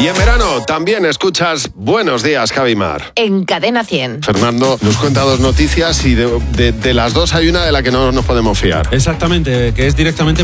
Y en verano también escuchas Buenos Días, Javimar. En Cadena 100. Fernando nos cuenta dos noticias y de las dos hay una de la que no nos podemos fiar. Exactamente, que es directamente